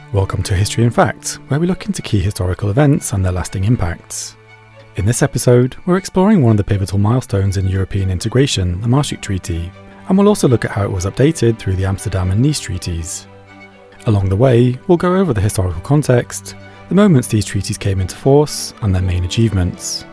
Welcome to History in Fact, where we look into key historical events and their lasting impacts. In this episode, we're exploring one of the pivotal milestones in European integration, the Maastricht Treaty, and we'll also look at how it was updated through the Amsterdam and Nice treaties. Along the way, we'll go over the historical context, the moments these treaties came into force, and their main achievements.